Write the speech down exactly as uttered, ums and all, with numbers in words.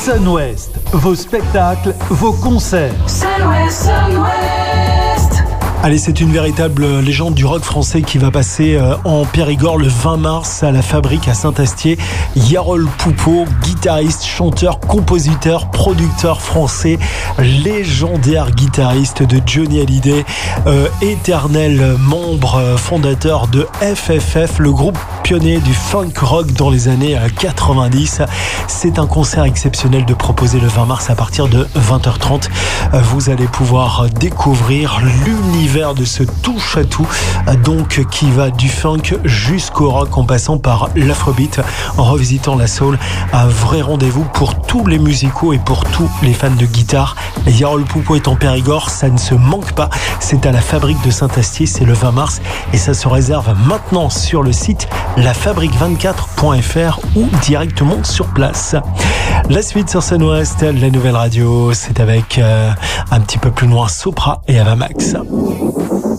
Sun-Ouest, vos spectacles, vos concerts. Sun-Ouest, Sun-Ouest. Allez, c'est une véritable légende du rock français qui va passer en Périgord le vingt mars à la Fabrique à Saint-Astier. Yarol Poupeau, guitariste, chanteur, compositeur, producteur français, légendaire guitariste de Johnny Hallyday, euh, éternel membre fondateur de F F F, le groupe pionnier du funk rock dans les années quatre-vingt-dix. C'est un concert exceptionnel de proposer le vingt mars à partir de vingt heures trente. Vous allez pouvoir découvrir l'univers de ce touche-à-tout, donc qui va du funk jusqu'au rock en passant par l'afrobeat, en revisitant la soul. Un vrai rendez-vous pour tous les musicaux et pour tous les fans de guitare. Yarol Poupeau est en Périgord, ça ne se manque pas. C'est à la Fabrique de Saint-Astier, c'est le vingt mars et ça se réserve maintenant sur le site la fabrique vingt-quatre point f r ou directement sur place. La suite sur Sun-Ouest, la nouvelle radio, c'est avec euh, un petit peu plus loin Sopra et Avamax.